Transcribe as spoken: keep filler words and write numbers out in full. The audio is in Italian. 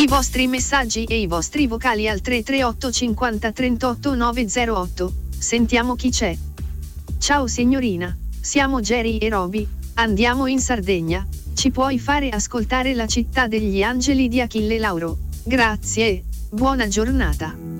I vostri messaggi e i vostri vocali al tre tre otto cinquanta trentotto nove zero otto. Sentiamo chi c'è. Ciao signorina, siamo Jerry e Roby, andiamo in Sardegna, ci puoi fare ascoltare La città degli angeli di Achille Lauro? Grazie, buona giornata.